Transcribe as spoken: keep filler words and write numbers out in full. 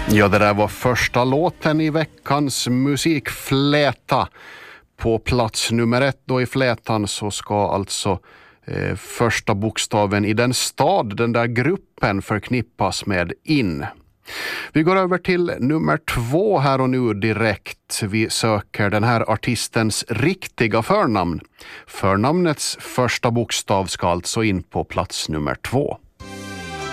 Ja, det där var första låten i veckans musikfläta. På plats nummer ett då i flätan så ska alltså eh, första bokstaven i den stad, den där gruppen, förknippas med in. Vi går över till nummer två här och nu direkt. Vi söker den här artistens riktiga förnamn. Förnamnets första bokstav ska alltså in på plats nummer två.